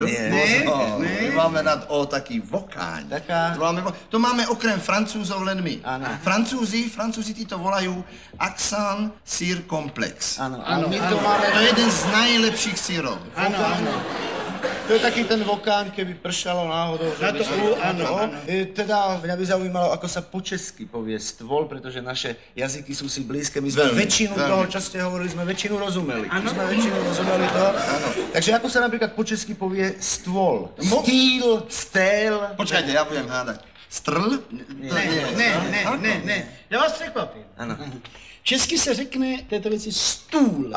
Nie. My máme nad O taký vokáň. To máme okrem Francúzov len my. Francúzi tí to volajú accent circomplex. Áno. A my to máme... To je jeden z najlepších sírov. Áno. To je taký ten vokán, keby pršalo náhodou. Na to U, áno. Teda mňa by zaujímalo, ako sa po česky povie stôl, pretože naše jazyky sú si blízke. My sme väčšinu toho, čo ste hovorili, sme väčšinu rozumeli. Takže ako sa napríklad po česky povie stôl? Stýl, stél. Počkajte, ja budem hádať. Strl? Ne. Já vás překvapím. Ano. Česky se řekne této věci stůl.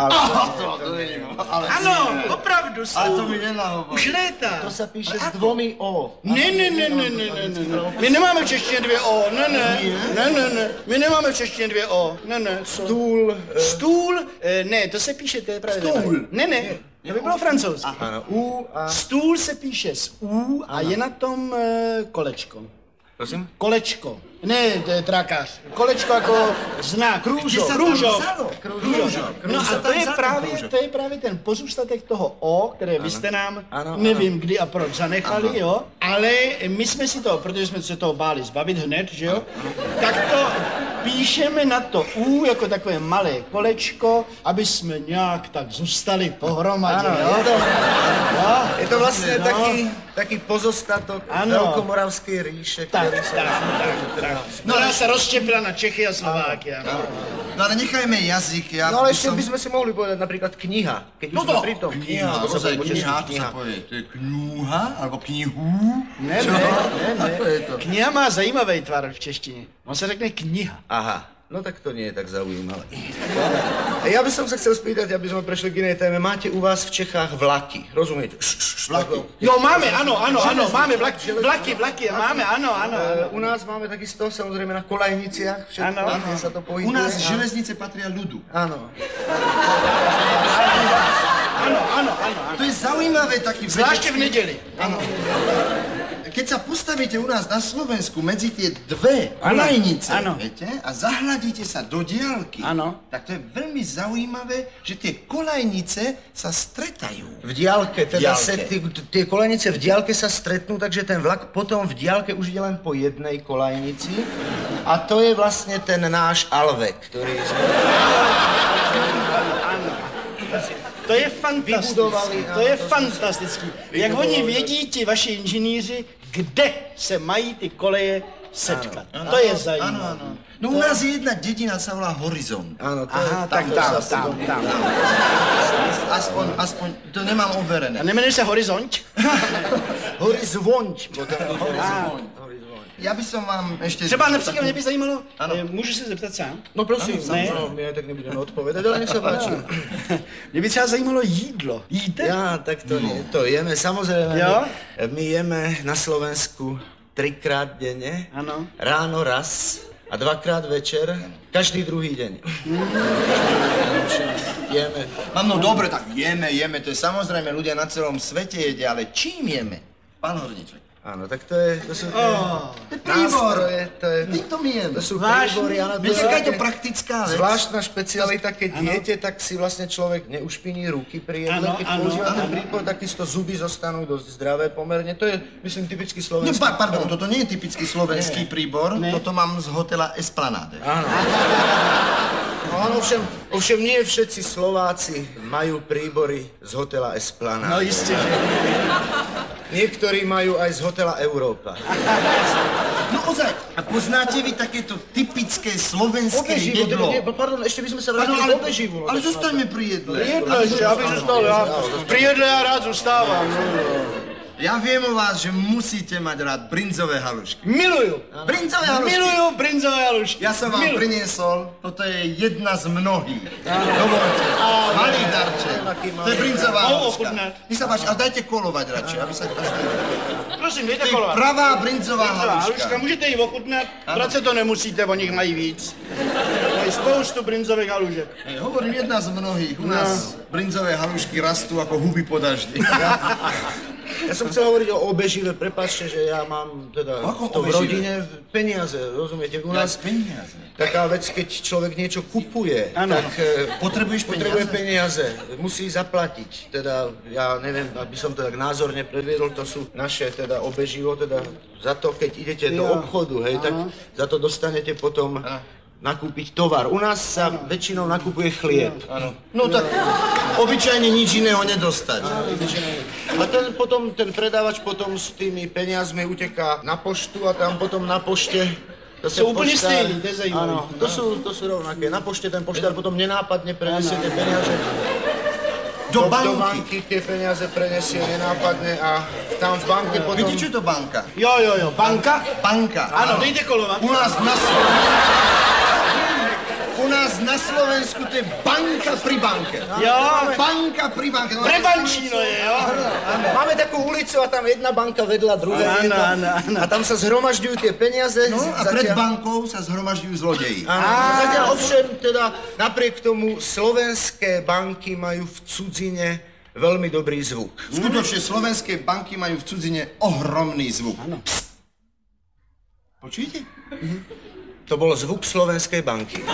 Ano, opravdu stůl. Ale to mi nenahovorí. Už léta. To sa píše s dvomi O. Ne. My nemáme v češtině 2 O. Ne. My nemáme v češtině 2 O. Ne. Stůl. Stůl? Ne, to se píše, to je právě. Stůl. Ne. To by bylo francouzsky. Ano, U a... Stůl se píše s U a je na tom kolečko. Prosím? Kolečko. Ne, trakář. Kolečko jako znak. Kružok. No a to je právě ten pozůstatek toho O, které vy jste nám, nevím kdy a proč zanechali, jo. Ale my jsme si to, protože jsme se toho báli zbavit hned, že jo, tak to píšeme na to U jako takové malé kolečko, aby jsme nějak tak zůstali pohromadě, jo. Je to vlastně taký pozostatok Veľkomoravskej ríše, ktorý sa... Ktorá sa rozštepila na Čechy a Slovákia. No ale nechajme jazyk, No ale ešte by sme si mohli povedať napríklad kniha. Keď už sme pri tom. Kniha, to sa povie. To je kňúha, alebo knihu? Ne. Kniha má zajímavý tvar v češtině. On se řekne kniha. Aha. No tak to nie je tak zaujímavé. Ja by som sa chcel spýtať, aby sme prešli k inej téme. Máte u vás v Čechách vlaky, rozumiete? Vlaky. Jo, máme, áno, máme vlaky, máme, áno. U nás máme takisto, samozrejme, na kolajniciach, všetko, kde sa to pohybuje. U nás železnice patria ľudu. Áno. Áno. To je zaujímavé taký... Zvláště v neděli. Áno. Keď sa postavíte u nás na Slovensku medzi tie dve kolajnice, viete, a zahľadíte sa do diaľky, tak to je veľmi zaujímavé, že tie kolajnice sa stretajú. V diaľke, teda tie kolajnice v diaľke sa stretnú, takže ten vlak potom v diaľke už ide len po jednej kolajnici. A to je vlastne ten náš Alvek, ktorý sme... To je fantastický. Jak oni vědí, ti vaši inženýři, kde se mají ty koleje setkat. To je zajímavé. No u nás je jedna dedina, sa volá Horizont. Áno, tak tam. Aspoň, to nemám overené. A nemenuje se Horizont? Horizont. Ja by som vám ešte... Třeba například mě by zajímalo, můžu se zeptat sám? No prosím, my tak nebudeme odpovedať, ale nech sa páči. Mě by třeba zajímalo jídlo. Jíte? Ja, tak to jeme, samozrejme. My jeme na Slovensku 3-krát denne, ráno raz a 2-krát večer, každý druhý deň. Jeme. No dobre, tak jeme, to je samozrejme, ľudia na celom svete jedia, ale čím jeme? Pán Horníček. Áno, tak to sú nástroje, týmto my jeme. To sú príbory, áno. Je to praktická vec. Zvláštna špecialita, keď jete, tak si vlastne človek neušpiní ruky pri jedle. Keď používa ten príbor, takisto zuby zostanú dosť zdravé pomerne. To je, myslím, typicky slovenský. Pardon, toto nie je typický slovenský príbor, toto mám z hotela Esplanade. Áno, ovšem nie všetci Slováci majú príbory z hotela Esplanade. No isté, že... Niektorí majú aj z hotela Európa. No ozaj, a poznáte vy takéto typické slovenské jedlo? Pardon, ešte by sme sa vrátili k obeživu. Ale zostaňme pri jedle. Pri jedle ešte, aby zostal, pri jedle ja rád zostávam. Ja viem o vás, že musíte mať rád brinzové halušky. Milujú. Brinzové halušky? Milujú brinzové halušky. Ja som vám priniesol, toto je jedna z mnohých. Dovolte, malý darček. To je brinzová haluška. Nech sa páči, ale dajte kolovať radšej, aby sa každý... Prosím, dejte kolovať. To je pravá brinzová haluška. Můžete ji ochutnat, vracet to nemusíte, o nich mají víc. Mají spoustu brinzových halušek. Hovorím, jedna z mnohých. U nás brinzové halušky rastú ako huby po daždi. Ja som chcel hovoriť o obežive, prepáčte, že ja mám teda v rodine peniaze, rozumiete? U nás taká vec, keď človek niečo kupuje, tak potrebuje peniaze, musí zaplatiť. Teda, ja neviem, aby som to tak názorne predviedol, to sú naše teda obeživo, teda za to, keď idete do obchodu, hej, tak za to dostanete potom nakúpiť tovar. U nás sa väčšinou nakupuje chlieb. No tak obyčajne nič iného nedostať. A ten predávač potom s tými peniazmi uteká na poštu a tam potom na pošte sú úplne stejní, to je zajímavé. Áno, to sú rovnaké. Na pošte ten poštár potom nenápadne prenesie tie peniaze do banky tie peniaze prenesie nenápadne a tam v banke potom... Viete, čo je to banka? Jo, banka? Banka. Áno, dejte kolova. U nás na Slovensku to je banka pri banke. Jo. Banka pri banke. Prebančíno je, jo. Máme takú ulicu a tam jedna banka vedľa druhej. Áno. A tam sa zhromažďujú tie peniaze. No a pred bankou sa zhromažďujú zlodeji. Zatiaľ ovšem, teda napriek tomu slovenské banky majú v cudzine veľmi dobrý zvuk. Skutočne slovenské banky majú v cudzine ohromný zvuk. Áno. Počujete? To bol zvuk slovenskej banky.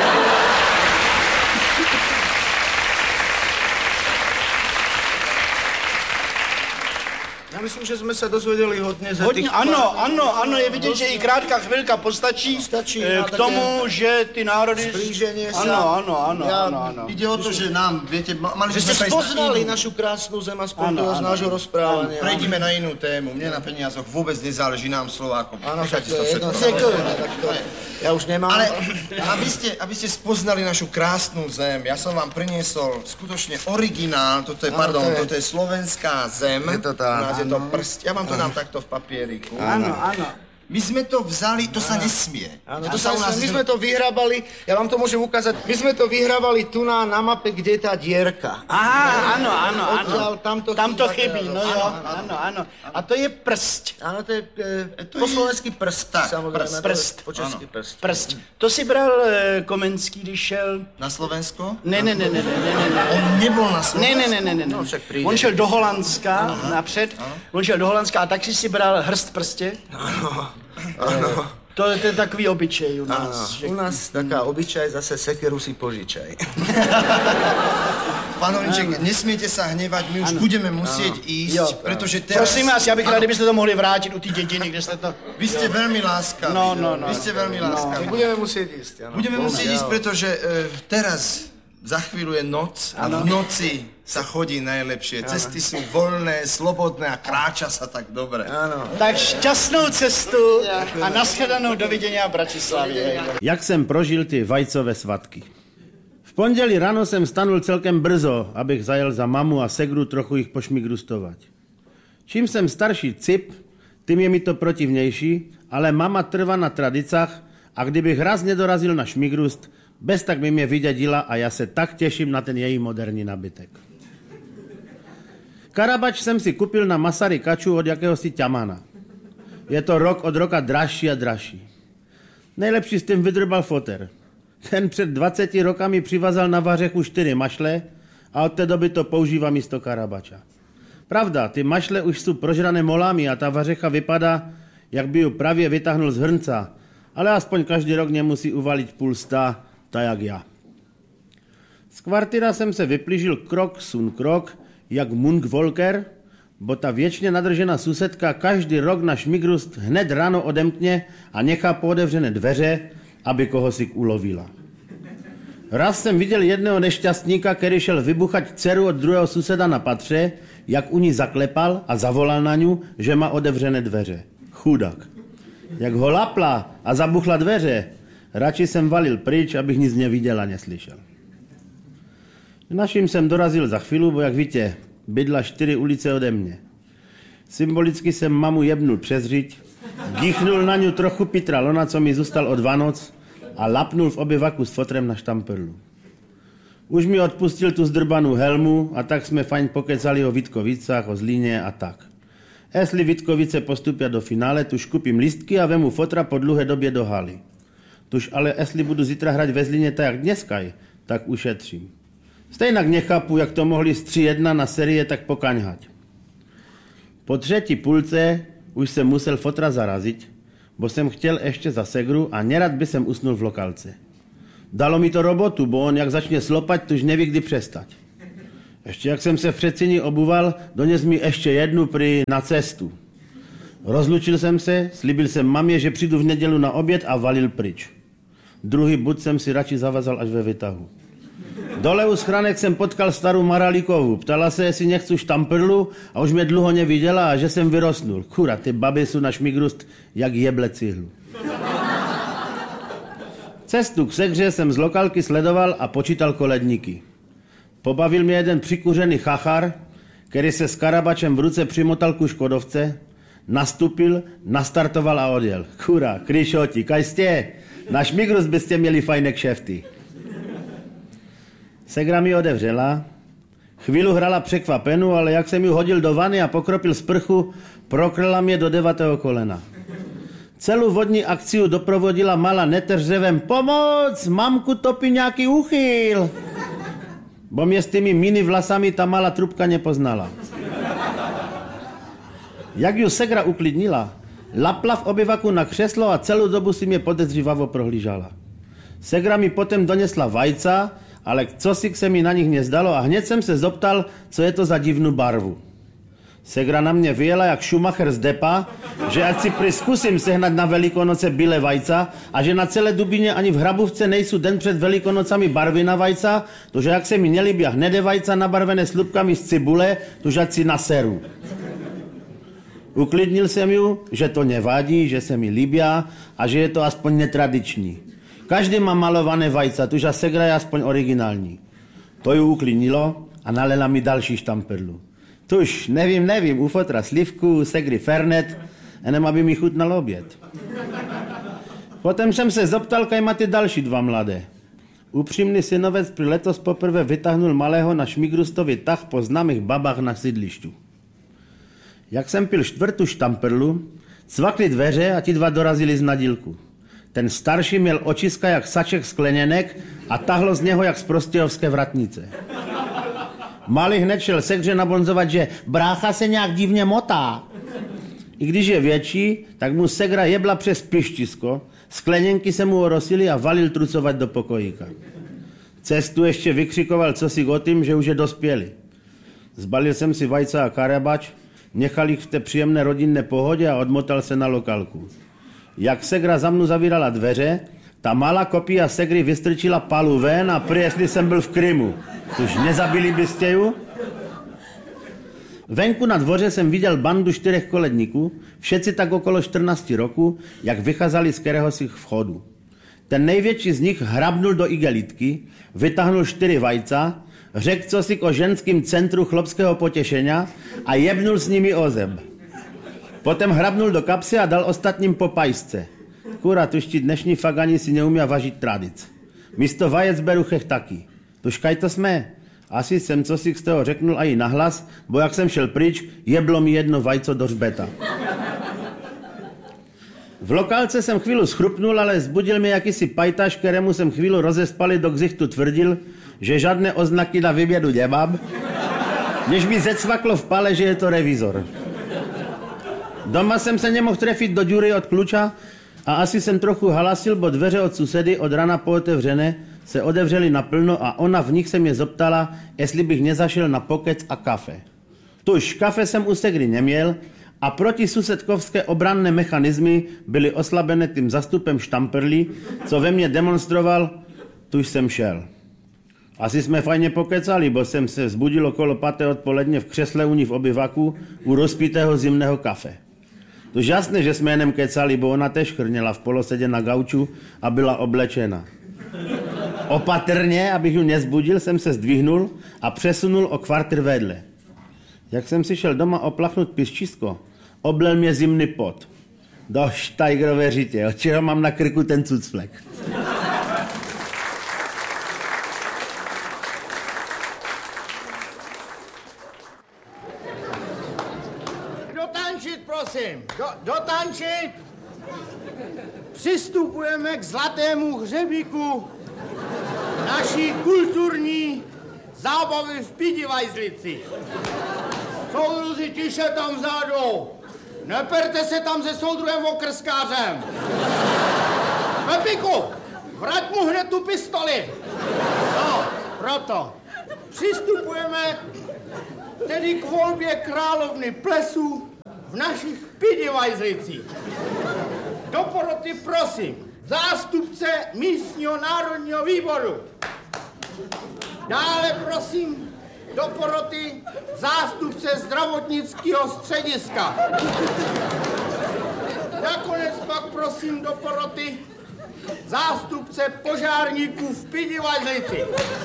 Ja myslím, že sme sa dozvedeli hodne za tých... Áno, je vidieť, že i krátka chvíľka postačí k tomu, že ty národy... Splíženie sa... Áno. Ide o to, že nám, viete, mali že ste spoznali našu krásnu zem aspoň toho z nášho rozprávania. Prejdime na inú tému. Mne na peniazoch vôbec nezáleží, nám Slovákom. Áno, tak to je jedno. Ja už nemám. Ale aby ste spoznali našu krásnu zem, ja som vám priniesol skutočne originál, toto je slovenská zem. Je to tá. To prst. Ja vám to dám takto v papieriku. Áno. My sme to vzali, to sa nesmie. Áno, my sme to vyhrabali, ja vám to môžem ukázať, my sme to vyhrabali tu na mape, kde je tá dierka. Áno. Tam to chybí, no jo. Áno. A to je prst. Áno, to je po slovensky prst. Samozrejme, prst. Po česky prst. Prst. To si bral Komenský, když šel... Na Slovensko? Ne. On nebol na Slovensku? Ne. No, on šel do Holandska napřed, on šel do Holandska a tak si bral hrst prstě. Áno. To je takový obyčej u nás. U nás taká obyčaj, zase sekeru si požičaj. Pán Horníček, nesmiete sa hnevať, my už budeme musieť ísť, pretože teraz... Prosím vás, ja bych rád, kdybyste to mohli vrátiť u té dediny, kde ste to... Vy ste veľmi láskaví. No. Vy ste veľmi láskaví. My budeme musieť ísť, áno. Budeme musieť ísť, pretože teraz za chvíľu je noc a v noci sa chodí najlepšie. Cesty sú voľné, slobodné a kráča sa tak dobre. Áno. Tak šťastnou cestu a nashledanou, dovidenia v Bratislavě. Jak jsem prožil ty vajcové svatky. V pondělí ráno jsem stanul celkem brzo, abych zajel za mamu a segru trochu jich pošmigrustovat. Čím jsem starší cip, tím je mi to protivnější, ale mama trvá na tradicách a kdybych raz nedorazil na šmigrust, bez tak by mě vydědila a já se tak těším na ten její moderní nabytek. Karabač jsem si kupil na Masarykaču od jakéhosi ťamana. Je to rok od roka dražší a dražší. Nejlepší s tím vydrbal foter. Ten před 20 rokami přivazal na vařechu 4 mašle a od té doby to používá místo Karabača. Pravda, ty mašle už jsou prožrané molami a ta vařecha vypadá, jak by ju pravě vytáhnul z hrnca, ale aspoň každý rok nemusí uvalit půl sta, tak jak já. Z kvartyra jsem se vyplížil krok sun krok, jak Munk Volker, bo ta věčně nadržená susedka každý rok na šmigrust hned ráno odemkne a nechá pootevřené dveře, aby koho si ulovila. Raz jsem viděl jedného nešťastníka, který šel vybuchat dceru od druhého suseda na patře, jak u ní zaklepal a zavolal na ňu, že má otevřené dveře. Chudák. Jak ho lapla a zabuchla dveře, radši jsem valil pryč, abych nic neviděl a neslyšel. K našim jsem dorazil za chvíli, bo jak víte, bydla 4 ulice ode mě. Symbolicky jsem mamu jebnul přes řiď, gichnul na ňu trochu Pitra Lona, co mi zůstal od Vánoc, a lapnul v obyvaku s fotrem na štamperlu. Už mi odpustil tu zdrbanou helmu a tak jsme fajn pokecali o Vítkovicách, o Zlíně a tak. Jestli Vítkovice postupia do finále, tuž kupím listky a vemu fotra po dlouhé době do haly. Tuž ale jestli budu zítra hrať ve Zlíně tak jak dneska, tak ušetřím. Stejnak nechápu, jak to mohli z 3-1 na série tak pokaňhať. Po třetí půlce už jsem musel fotra zarazit, bo jsem chtěl ještě za segru a nerad by jsem usnul v lokálce. Dalo mi to robotu, bo on jak začne slopat, to už neví, kdy přestať. Ještě jak jsem se v předsíni obuval, dones mi ještě jednu na cestu. Rozlučil jsem se, slíbil jsem mamě, že přijdu v nedělu na oběd a valil pryč. Druhý bud jsem si radši zavazal až ve vytahu. Dole u schránek jsem potkal starou Maralíkovou. Ptala se, jestli nechci štamprlu a už mě dlouho neviděla a že jsem vyrostnul. Kura, ty baby jsou na šmigrust jak jeble cihlu. Cestu k segře jsem z lokálky sledoval a počítal koledníky. Pobavil mě jeden přikuřený chachar, který se s karabačem v ruce přimotal ku Škodovce, nastupil, nastartoval a odjel. Kura, kryšoti, kaj jste? Na šmigrust byste měli fajné kšefty. Segra mi odevřela, chvíli hrala překvapenu, ale jak jsem ji hodil do vany a pokropil sprchu, prokrla mě do 9. kolena. Celou vodní akci doprovodila malá netržřevem pomoc, mamku topí nějaký uchyl. Bo mě s těmi mini vlasami ta malá trubka nepoznala. Jak ju segra uklidnila, lapla v obyvaku na křeslo a celou dobu si mě podezřívavo prohlížala. Segra mi potom donesla vajca, ale cosik se mi na nich nezdalo a hned jsem se zoptal, co je to za divnou barvu. Segra na mě vyjela jak Schumacher z depa, že ať si zkusím sehnat na Velikonoce bílé vajca a že na celé Dubině ani v Hrabůvce nejsou den před Velikonocami barvy na vajca, tože jak se mi nelíbí hnedé vajca nabarvené slupkami z cibule, tože ať si naseru. Uklidnil jsem ju, že to nevadí, že se mi líbí a že je to aspoň netradiční. Každý má malované vajca, tuž a segra je aspoň originální. To ju uklidnilo a nalela mi další štamperlu. Tuž, nevím, u fotra slivku, segry fernet, jenom aby mi chutnal oběd. Potom jsem se zoptal, kaj má ty další dva mladé. Upřímný synovec při letos poprvé vytáhnul malého na šmigrustovi tah po známých babách na sídlištu. Jak jsem pil 4. štamperlu, cvakli dveře a ti dva dorazili z nadílku. Ten starší měl očiska jak saček skleněnek a tahlo z něho jak z prostějovské vratnice. Malý hned šel segře nabonzovat, že brácha se nějak divně motá. I když je větší, tak mu segra jebla přes pištisko, skleněnky se mu orosily a valil trucovat do pokojíka. Cestu ještě vykřikoval cosi o tím, že už je dospělý. Zbalil jsem si vajca a karabač, nechal jich v té příjemné rodinné pohodě a odmotal se na lokálku. Jak segra za mnou zavírala dveře, ta malá kopia segry vystrčila palu ven a prý, jestli jsem byl v Krymu. Už nezabili byste ju? Venku na dvoře jsem viděl bandu 4 koledníků, všetci tak okolo 14 roku, jak vycházali z kteréhosi vchodu. Ten největší z nich hrabnul do igelitky, vytáhnul 4 vajca, řekl cosi o ženském centru chlopského potěšenia a jebnul s nimi o zeb. Potom hrabnul do kapsy a dal ostatním po pajsce. Kura, tuž ti dnešní fagani si neumí važit tradic. Místo vajec beru chechtaky. Tuž kaj to jsme? Asi jsem cosi z toho řeknul i nahlas, bo jak jsem šel pryč, jeblo mi jedno vajco do hřbeta. V lokálce jsem chvíli schrupnul, ale zbudil mě jakýsi pajtaš, kterému jsem chvíli rozespali do ksichtu tvrdil, že žádné oznaky na vybědu nemám, než mi zecvaklo v pale, že je to revizor. Doma jsem se nemohl trefit do díry od kluča a asi jsem trochu halasil, bo dveře od susedy od rana pootevřené se odevřely naplno a ona v nich se mě zoptala, jestli bych nezašel na pokec a kafe. Tuž kafe jsem u segry neměl a protisusedkovské obranné mechanismy byly oslabené tím zastupem štamperlí, co ve mně demonstroval, tuž jsem šel. Asi jsme fajně pokecali, bo jsem se vzbudil okolo 5. odpoledne v křesle u ní v obyvaku u rozpitého zimného kafe. Tož jasné, že jsme jenom kecali, bo ona tež chrněla v polosedě na gauču a byla oblečena. Opatrně, abych ju nezbudil, jsem se zdvihnul a přesunul o kvartr vedle. Jak jsem si šel doma oplachnout piščisko, oblel mě zimný pot. Do štajgrové řitě, od čeho mám na krku ten cucflek. Dotančit, prosím, dotančit. Přistupujeme k zlatému hřebíku naší kulturní zábavy v Pidivajzlici. Soudruzi, tiše tam vzadu. Neperte se tam se soudruhem okrskářem. Pepiku, vrať mu hned tu pistoli. No, proto přistupujeme tedy k volbě královny plesu v našich Pidivajzlicích. Do poroty prosím zástupce místního národního výboru. Dále prosím do poroty zástupce zdravotnického střediska. Nakonec pak prosím do poroty zástupce požárníků v Pidivajzlici.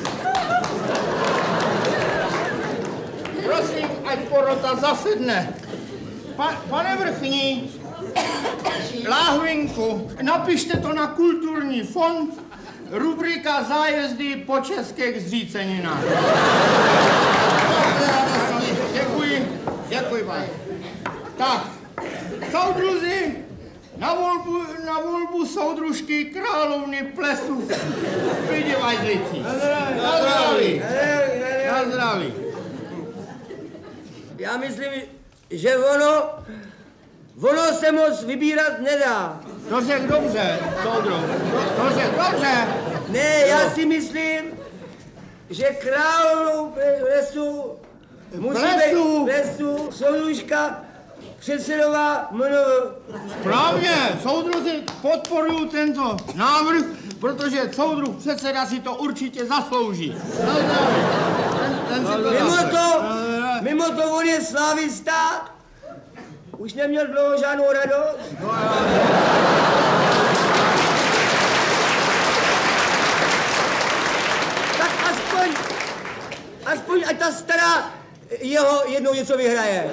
Prosím, ať porota zasedne. Pane vrchní, láhvinku, napište to na kulturní fond, rubrika zájezdy po českých zříceninách. Děkuji, pane. Tak, soudruzi, na volbu soudružky královny plesu v Pidivajzlicích. Na zdraví. Na zdraví. Já myslím, že ono se moc vybírat nedá. To řekl dobře, soudruh. To řekl dobře. Ne, já si myslím, že královnou plesu musí být plesu soudružka předsedová MNV. Správně, soudruzi podporují tento návrh, protože soudruh předseda si to určitě zaslouží. Mimo to on je slávista, už neměl dlouho žádnou radost. Tak aspoň ať ta stará jeho jednou něco vyhraje.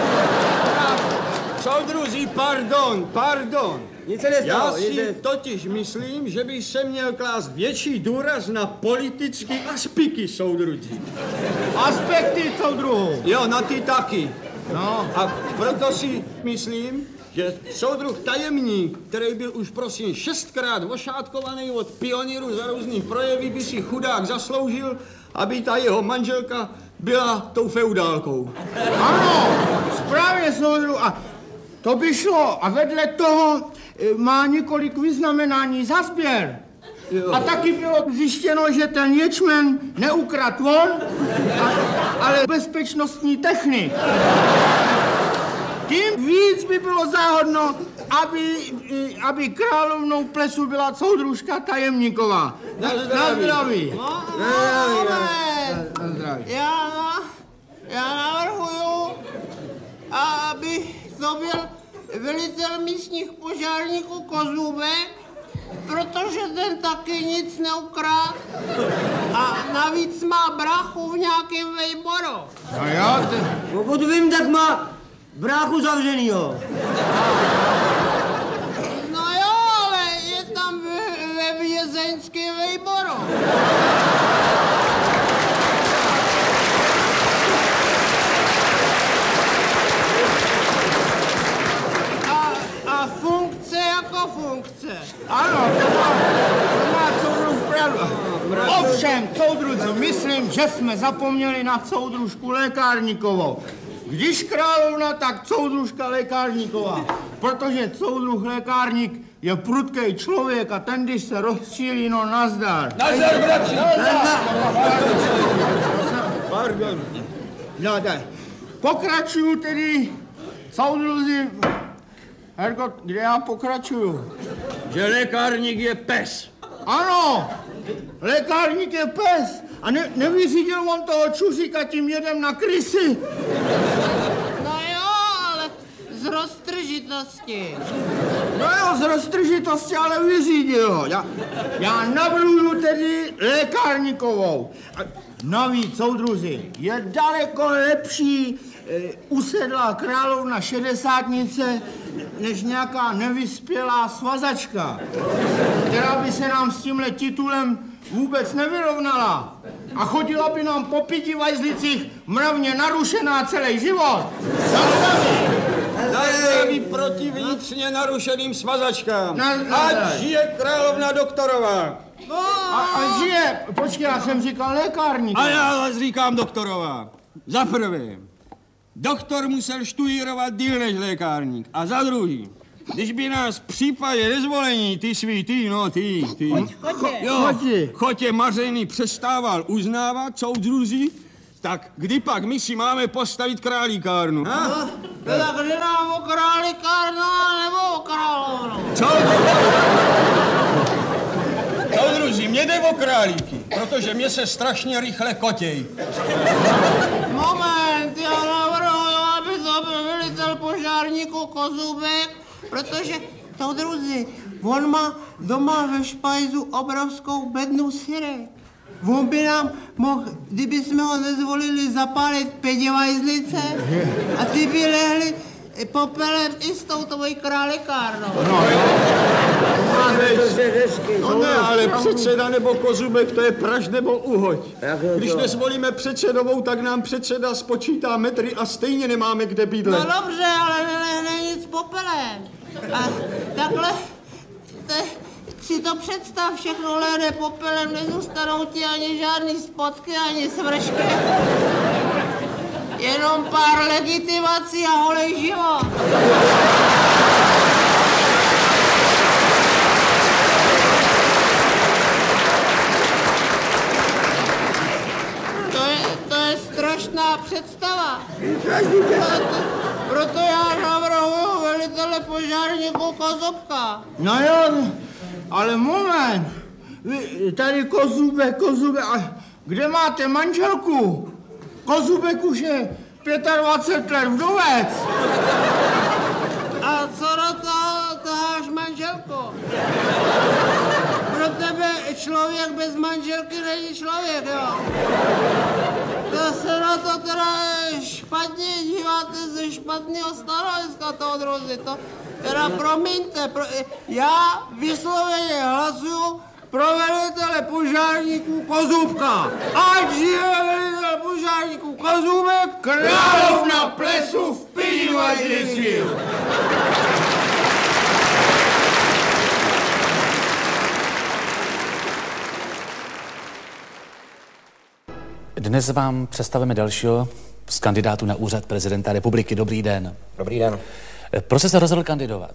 Soudruzi, pardon. Nic se nestalo. Já si totiž myslím, že by se měl klást větší důraz na politické aspekty soudruzi. Aspekty soudruhu. Jo, na ty taky. No. A proto si myslím, že soudruh tajemník, který byl už prosím 6krát ošátkovaný od pionýrů za různý projevy, by si chudák zasloužil, aby ta jeho manželka byla tou feudálkou. Ano, správně soudruh. A to by šlo. A vedle toho má několik vyznamenání za sběr. Jo. A taky bylo zjištěno, že ten ječmen neukradl on, ale bezpečnostní technik. Tím víc by bylo záhodno, aby královnou plesu byla soudružka tajemníková. Na zdraví. Na zdraví. Já navrhuju, aby to byl velitel místních požárníků Kozůbek, protože ten taky nic neukradl a navíc má brachu v nějakém vejboru. Pokud vím, tak má bráchu zavřenýho. No jo, ale je tam ve vězeňském vejboru. A funkce jako funkce. Ano, to má soudruh pravdu. Ovšem, soudruzi, myslím, že jsme zapomněli na soudružku lékárníkovou. Když královna, tak soudružka lékárníková. Protože soudruh lékárník je prudký člověk a ten, když se rozčílí, no nazdar. Nazdar, bratři! Pardon. No, tak. Pokračuju tedy, soudruzi. Herko, kde já pokračuju? Že lékárník je pes. Ano, lékárník je pes. A nevyřídil on toho čuříka tím jedem na krysy. No jo, ale z roztržitosti. No jo, z roztržitosti, ale vyřídil ho. Já navrhuju tedy lékárníkovou. A navíc, soudruzi, je daleko lepší usedlá královna šedesátnice, než nějaká nevyspělá svazačka, která by se nám s tímhle titulem vůbec nevyrovnala a chodila by nám po Pidivajzlicích mravně narušená celý život. Na zdraví proti vnitřně narušeným svazačkám. Ať žije královna doktorová. A žije, počkej, já jsem říkal lékárník. A já vás říkám doktorová. Za prvé, doktor musel študírovat díl než lékárník. A za druhý, když by nás v případě nezvolení Chotě Mařený přestával uznávat soudruzi, tak kdy pak my si máme postavit králíkárnu? Tak kdy nám o králíkárnu nebo o královnu? Co? Soudruzi, mě jde o králíky, protože mě se strašně rychle kotěj. Moment, já navrhuji, aby to byl velitel požárníků Kozubek, protože, soudruzi, on má doma ve špajzu obrovskou bednu syrek. On by nám mohl, kdyby jsme ho nezvolili, zapálit pěděvajzlice a ty by lehli popelem i s tou tvojí králíkárnou. No ne, ale předseda nebo Kozubek, to je praž nebo uhoď. Když nezvolíme předsedovou, tak nám předseda spočítá metry a stejně nemáme kde bydlet. No dobře, ale nelehne nic popelem. A takhle si to představ, všechno lehne popelem, nezůstanou ti ani žádný spotky, ani svršky. Jenom pár legitimací a holej život. To je strašná představa. Proto já navrhuji velitele požárníků Kozubka. No jo, ale moment. Vy tady Kozubek, a kde máte manželku? Kozubek už je 25 let vdovec. A co do toho taháš manželku? Pro tebe člověk bez manželky není člověk, jo? To se na to teda špatně díváte ze špatného stanoviska toho druzy. To teda promiňte, já vysloveně hlasuju pro velitele požárníků Kozubka. Ať žije velitel požárníků Kozubek, královna plesu v Pěděvajzlici. Dnes vám představíme dalšího z kandidátů na úřad prezidenta republiky. Dobrý den. Dobrý den. Proč jste se rozhodl kandidovat?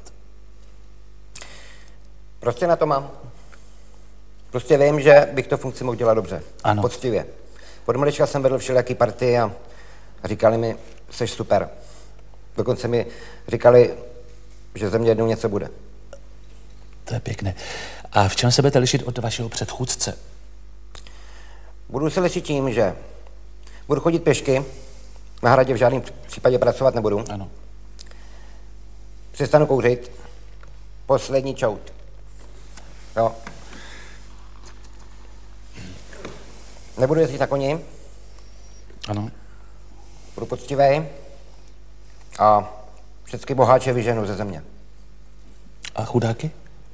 Prostě na to mám. Prostě vím, že bych to funkci mohl dělat dobře. Ano. Poctivě. Od malička jsem vedl všelijaký party a říkali mi, seš super. Dokonce mi říkali, že ze mě jednou něco bude. To je pěkné. A v čem se budete lišit od vašeho předchůdce? Budu se lišit tím, že budu chodit pěšky, na hradě v žádném případě pracovat nebudu. Ano. Přestanu kouřit. Poslední čout. Jo. Nebudu jezdit na koni. Ano. Budu poctivý. A všechny boháče vyženu ze země. A chudáky?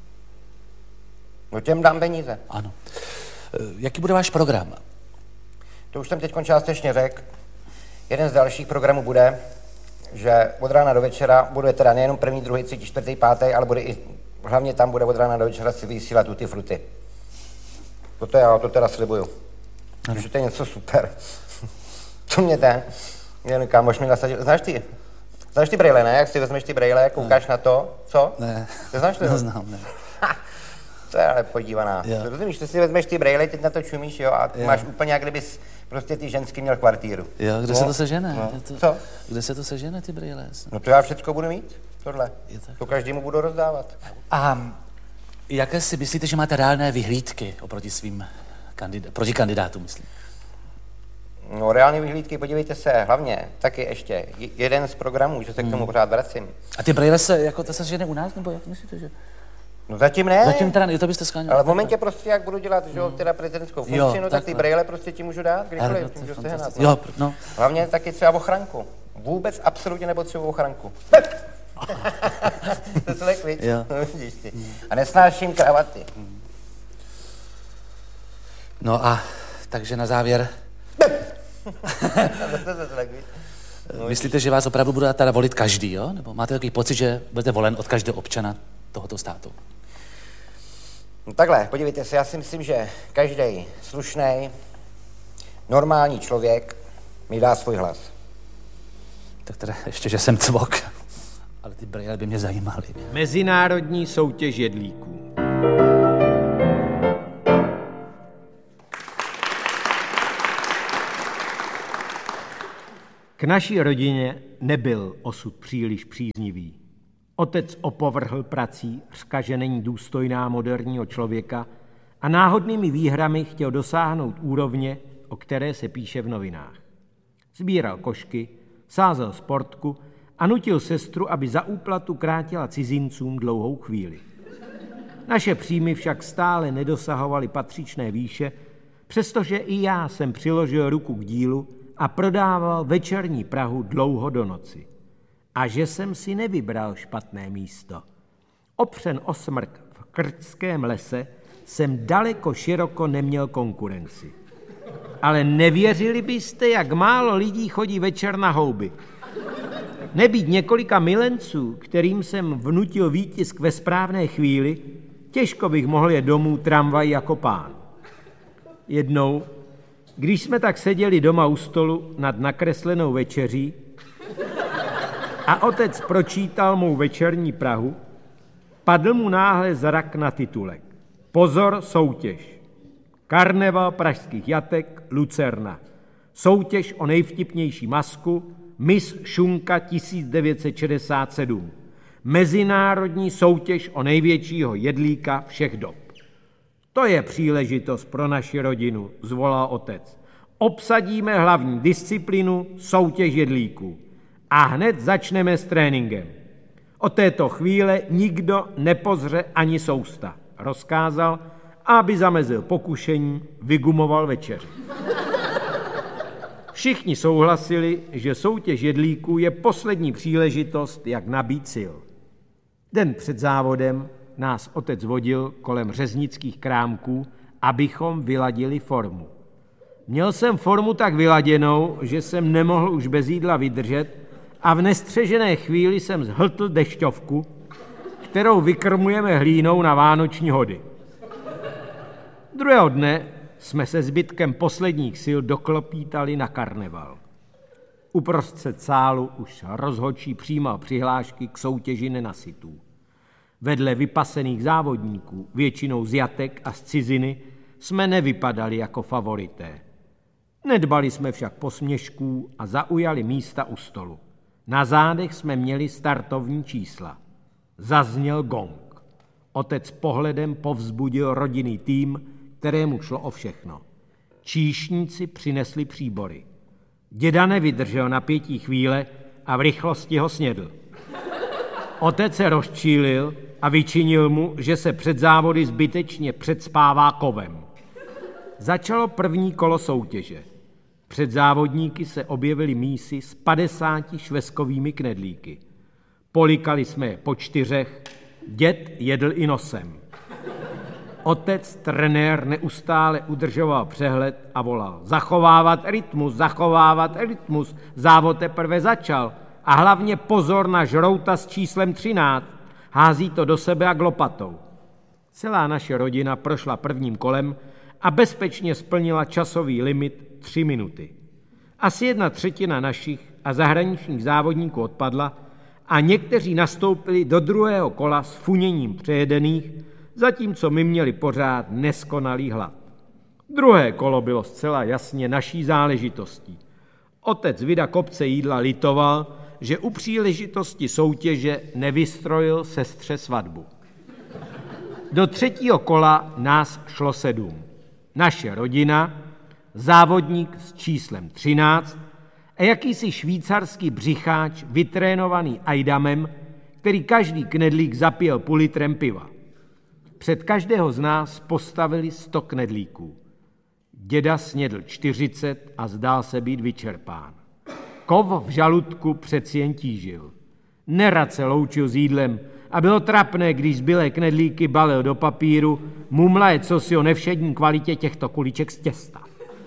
No těm dám peníze. Ano. Jaký bude váš program? To už jsem teď částečně řekl. Jeden z dalších programů bude, že od rána do večera bude teda nejenom první, druhý, třetí, čtvrtý, pátý, ale bude i, hlavně tam bude od rána do večera si vysílat Tutti Frutti. To teda slibuju. Že to je něco super. To mě jen kámoš mi nasadil. Znáš ty brejle, ne? Jak si vezmeš ty brejle, koukáš na to, co? Ne. Neznáš to? Neznám, ne. To je ale podívaná. Rozumíš, ty si vezmeš ty brejle, teď na to čumíš, jo, a máš úplně, jak kdybys prostě ty ženský měl kvartíru. Jo, kde se to sežene? No. Co? Kde se to sežene, ty brejle? No to já všecko budu mít, tohle. To každému budu rozdávat. A jaké si myslíte, že máte reálné vyhlídky oproti svým proti kandidátům, myslím? No, reální vyhlídky, podívejte se, hlavně taky ještě jeden z programů, že se k tomu pořád vracím. A ty brejle se, jako to se žene u nás, nebo jak myslíte, že? No zatím ne. Zatím teda, to byste skláněl. Ale v momentě prostě, jak budu dělat, že teda prezidentskou funkci, no tak ty brejle prostě ti můžu dát, kdykoliv, můžu sehnat. Jo, no. Hlavně taky třeba ochranku. Vůbec absolutně nepotřebuji ochranku. To je lek, viď? Jo. No, vidíš ty. A nesnáším kravaty. No a takže na závěr. Myslíte, že vás opravdu bude teda volit každý, jo? Nebo máte takový pocit, že budete volen od každého občana tohoto státu? No takhle, podívejte se, já si myslím, že každý slušný, normální člověk mi dá svůj hlas. Tak teda ještě, že jsem cvok. Ale ty brejle by mě zajímaly. Mezinárodní soutěž jedlíků. K naší rodině nebyl osud příliš příznivý. Otec opovrhl prací, řka, že není důstojná moderního člověka a náhodnými výhrami chtěl dosáhnout úrovně, o které se píše v novinách. Sbíral košky, sázel sportku a nutil sestru, aby za úplatu krátila cizincům dlouhou chvíli. Naše příjmy však stále nedosahovaly patřičné výše, přestože i já jsem přiložil ruku k dílu a prodával večerní Prahu dlouho do noci. A že jsem si nevybral špatné místo. Opřen o smrk v Krčském lese jsem daleko široko neměl konkurenci. Ale nevěřili byste, jak málo lidí chodí večer na houby. Nebýt několika milenců, kterým jsem vnutil výtisk ve správné chvíli, těžko bych mohl jet domů tramvaj jako pán. Jednou, když jsme tak seděli doma u stolu nad nakreslenou večeří a otec pročítal mou večerní Prahu, padl mu náhle zrak na titulek. Pozor, soutěž. Karneval pražských jatek, Lucerna. Soutěž o nejvtipnější masku, Miss Šunka 1967. Mezinárodní soutěž o největšího jedlíka všech dob. To je příležitost pro naši rodinu, zvolal otec. Obsadíme hlavní disciplínu, soutěž jedlíků. A hned začneme s tréninkem. Od této chvíle nikdo nepozře ani sousta, rozkázal, aby zamezil pokušení, vygumoval večeři. Všichni souhlasili, že soutěž jedlíků je poslední příležitost, jak nabít sil. Den před závodem nás otec vodil kolem řeznických krámků, abychom vyladili formu. Měl jsem formu tak vyladěnou, že jsem nemohl už bez jídla vydržet a v nestřežené chvíli jsem zhltl dešťovku, kterou vykrmujeme hlínou na vánoční hody. Druhého dne jsme se zbytkem posledních sil doklopítali na karneval. Uprostřed sálu už rozhodčí přijímal přihlášky k soutěži nenasytů. Vedle vypasených závodníků, většinou z jatek a z ciziny, jsme nevypadali jako favorité. Nedbali jsme však posměšků a zaujali místa u stolu. Na zádech jsme měli startovní čísla. Zazněl gong. Otec pohledem povzbudil rodinný tým, kterému šlo o všechno. Číšníci přinesli příbory. Děda nevydržel napětí chvíle a v rychlosti ho snědl. Otec se rozčílil a vyčinil mu, že se před závody zbytečně předspává kovem. Začalo první kolo soutěže. Před závodníky se objevili mísy s 50 švestkovými knedlíky. Polikali jsme je po 4, děd jedl i nosem. Otec, trenér, neustále udržoval přehled a volal: zachovávat rytmus, závod teprve začal a hlavně pozor na žrouta s číslem 13, hází to do sebe jak lopatou. Celá naše rodina prošla prvním kolem a bezpečně splnila časový limit 3 minuty. Asi 1/3 našich a zahraničních závodníků odpadla a někteří nastoupili do druhého kola s funěním přejedených, zatímco my měli pořád neskonalý hlad. Druhé kolo bylo zcela jasně naší záležitostí. Otec vida kopce jídla litoval, že u příležitosti soutěže nevystrojil sestře svatbu. Do 3. kola nás šlo 7. Naše rodina, závodník s číslem 13 a jakýsi švýcarský břicháč vytrénovaný Ajdamem, který každý knedlík zapil půl litrem piva. Před každého z nás postavili 100 knedlíků. Děda snědl 40 a zdál se být vyčerpán. Kov v žaludku přeci jen tížil. Nerad se loučil s jídlem a bylo trapné, když zbylé knedlíky balil do papíru, mumlaje cosi o nevšední kvalitě těchto kuliček z těsta.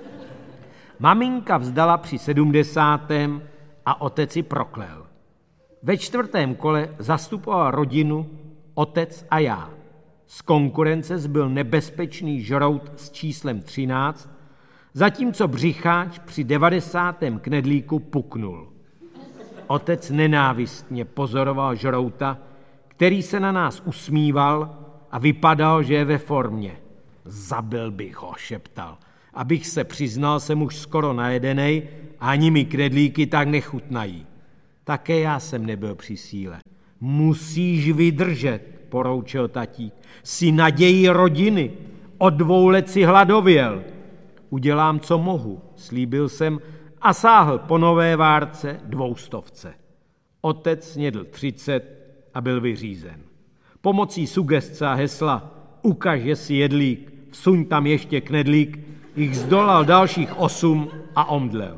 Maminka vzdala při 70. a otec ji proklel. Ve 4. kole zastupoval rodinu otec a já. Z konkurence zbyl nebezpečný žrout s číslem 13, zatímco břicháč při 90. knedlíku puknul. Otec nenávistně pozoroval Žrouta, který se na nás usmíval a vypadal, že je ve formě. Zabil bych ho, šeptal. Abych se přiznal, jsem už skoro najedenej a ani mi knedlíky tak nechutnají. Také já jsem nebyl při síle. Musíš vydržet, poroučil tatík. Jsi nadějí rodiny. Od 2 let si hladověl. Udělám, co mohu, slíbil jsem a sáhl po nové várce 200. Otec snědl 30 a byl vyřízen. Pomocí sugestce a hesla ukaž, že jsi jedlík, vsuň tam ještě knedlík, jich zdolal dalších 8 a omdlel.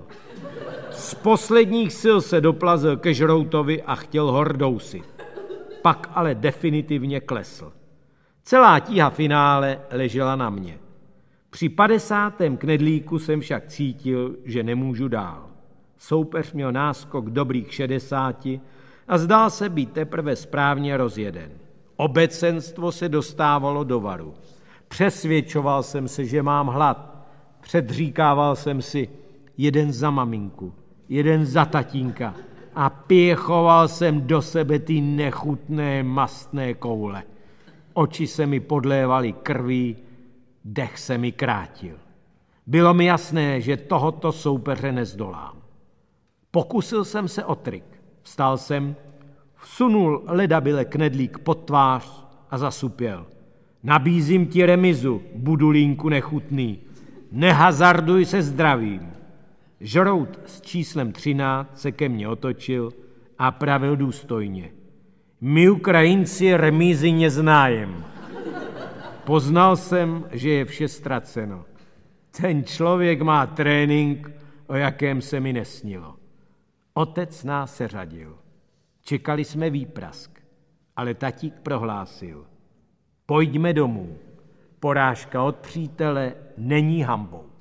Z posledních sil se doplazil ke Žroutovi a chtěl ho rdousit. Pak ale definitivně klesl. Celá tíha finále ležela na mě. Při 50. knedlíku jsem však cítil, že nemůžu dál. Soupeř měl náskok dobrých 60 a zdál se být teprve správně rozjeden. Obecenstvo se dostávalo do varu. Přesvědčoval jsem se, že mám hlad. Předříkával jsem si jeden za maminku, jeden za tatínka a pěchoval jsem do sebe ty nechutné mastné koule. Oči se mi podlévaly krví, dech se mi krátil. Bylo mi jasné, že tohoto soupeře nezdolám. Pokusil jsem se o trik. Vstal jsem, vsunul ledabyle knedlík pod tvář a zasupěl. Nabízím ti remizu, budulínku nechutný. Nehazarduj se zdravím. Žrout s číslem 13 se ke mně otočil a pravil důstojně. My Ukrajinci remízy neznájem. Poznal jsem, že je vše ztraceno. Ten člověk má trénink, o jakém se mi nesnilo. Otec nás seřadil. Čekali jsme výprask, ale tatík prohlásil. Pojďme domů. Porážka od přítele není hanbou.